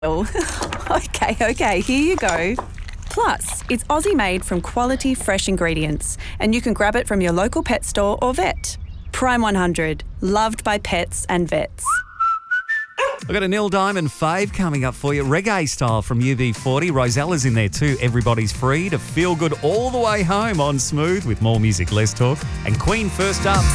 Oh, okay, here you go. Plus, it's Aussie made from quality fresh ingredients, and you can grab it from your local pet store or vet. Prime 100, loved by pets and vets. I've got a Neil Diamond fave coming up for you, reggae style from UB40. Rosella's in there too. Everybody's free to feel good all the way home on Smooth with more music, less talk. And Queen first up.